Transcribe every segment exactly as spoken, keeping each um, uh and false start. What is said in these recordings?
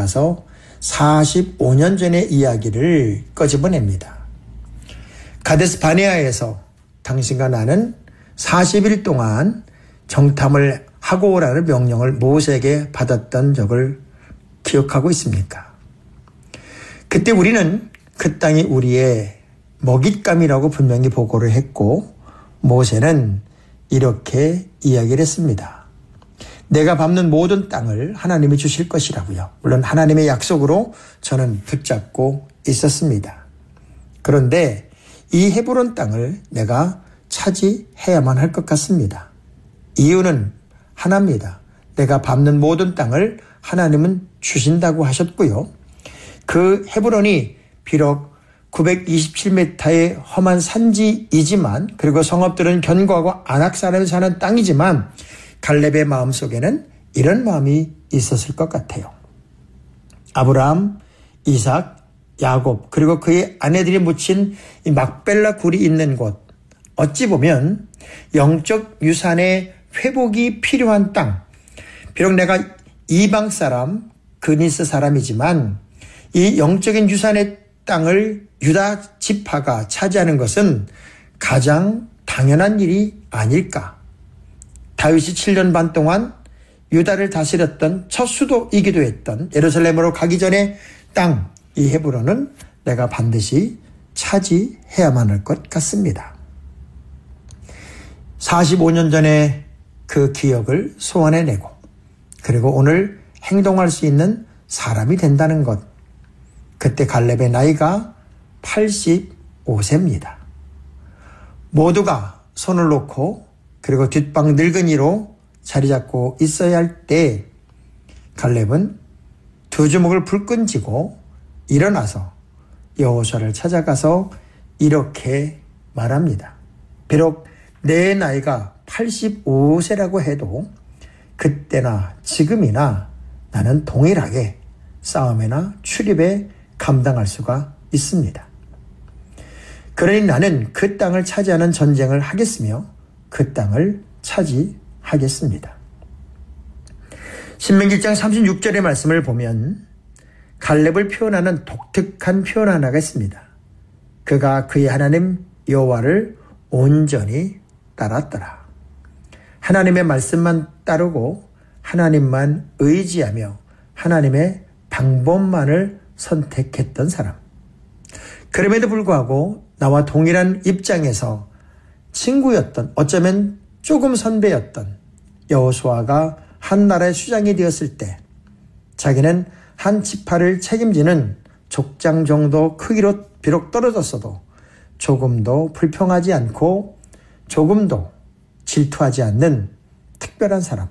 나서 사십오 년 전의 이야기를 꺼집어냅니다. 가데스 바네아에서 당신과 나는 사십 일 동안 정탐을 하고 오라는 명령을 모세에게 받았던 적을 기억하고 있습니까? 그때 우리는 그 땅이 우리의 먹잇감이라고 분명히 보고를 했고 모세는 이렇게 이야기를 했습니다. 내가 밟는 모든 땅을 하나님이 주실 것이라고요. 물론 하나님의 약속으로 저는 붙잡고 있었습니다. 그런데 이 헤브론 땅을 내가 차지해야만 할 것 같습니다. 이유는 하나입니다. 내가 밟는 모든 땅을 하나님은 주신다고 하셨고요. 그 헤브론이 비록 구백이십칠 미터의 험한 산지이지만 그리고 성읍들은 견고하고 안악 사람이 사는 땅이지만 갈렙의 마음속에는 이런 마음이 있었을 것 같아요. 아브라함, 이삭, 야곱 그리고 그의 아내들이 묻힌 이 막벨라 굴이 있는 곳 어찌 보면 영적 유산의 회복이 필요한 땅. 비록 내가 이방 사람, 그니스 사람이지만 이 영적인 유산의 땅을 유다 지파가 차지하는 것은 가장 당연한 일이 아닐까. 다윗이 칠 년 반 동안 유다를 다스렸던 첫 수도이기도 했던 예루살렘으로 가기 전에 땅, 이 헤브론은 내가 반드시 차지해야만 할 것 같습니다. 사십오 년 전에 그 기억을 소환해내고 그리고 오늘 행동할 수 있는 사람이 된다는 것. 그때 갈렙의 나이가 팔십오 세입니다. 모두가 손을 놓고 그리고 뒷방 늙은이로 자리 잡고 있어야 할 때 갈렙은 두 주먹을 불끈 쥐고 일어나서 여호수아를 찾아가서 이렇게 말합니다. 비록 내 나이가 팔십오 세라고 해도 그때나 지금이나 나는 동일하게 싸움이나 출입에 감당할 수가 있습니다. 그러니 나는 그 땅을 차지하는 전쟁을 하겠으며 그 땅을 차지하겠습니다. 신명기 일 장 삼십육 절의 말씀을 보면 갈렙을 표현하는 독특한 표현 하나가 있습니다. 그가 그의 하나님 여호와를 온전히 따랐더라. 하나님의 말씀만 따르고 하나님만 의지하며 하나님의 방법만을 선택했던 사람. 그럼에도 불구하고 나와 동일한 입장에서 친구였던 어쩌면 조금 선배였던 여호수아가 한 나라의 수장이 되었을 때 자기는 한 지파를 책임지는 족장 정도 크기로 비록 떨어졌어도 조금도 불평하지 않고 조금도 질투하지 않는 특별한 사람.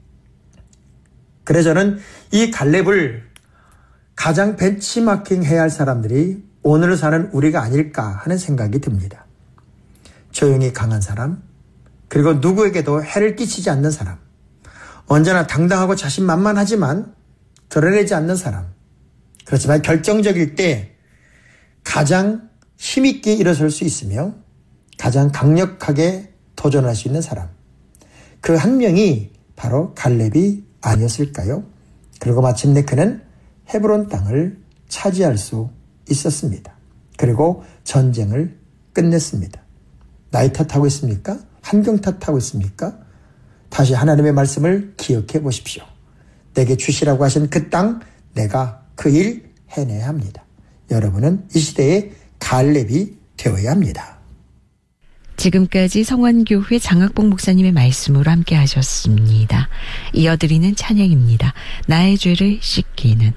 그래서 저는 이 갈렙을 가장 벤치마킹해야 할 사람들이 오늘 사는 우리가 아닐까 하는 생각이 듭니다. 조용히 강한 사람, 그리고 누구에게도 해를 끼치지 않는 사람, 언제나 당당하고 자신만만하지만 드러내지 않는 사람, 그렇지만 결정적일 때 가장 힘있게 일어설 수 있으며 가장 강력하게 도전할 수 있는 사람, 그 한 명이 바로 갈렙이 아니었을까요? 그리고 마침내 그는 헤브론 땅을 차지할 수 있었습니다. 그리고 전쟁을 끝냈습니다. 나이 탓하고 있습니까? 환경 탓하고 있습니까? 다시 하나님의 말씀을 기억해 보십시오. 내게 주시라고 하신 그 땅, 내가 그 일 해내야 합니다. 여러분은 이 시대의 갈렙이 되어야 합니다. 지금까지 성환교회 장학봉 목사님의 말씀으로 함께 하셨습니다. 이어드리는 찬양입니다. 나의 죄를 씻기는.